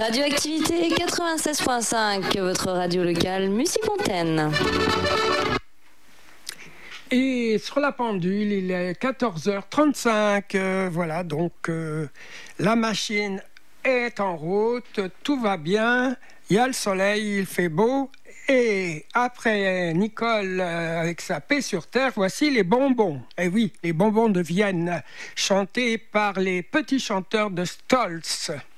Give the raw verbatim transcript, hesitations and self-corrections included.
Radioactivité quatre-vingt-seize virgule cinq, votre radio locale Mussy-Fontaine. Et sur la pendule, il est quatorze heures trente-cinq. Euh, voilà, donc euh, la machine est en route, tout va bien. Il y a le soleil, il fait beau. Et après Nicole euh, avec sa paix sur terre, voici les bonbons. Et oui, les bonbons de Vienne, chantés par les petits chanteurs de Stolz.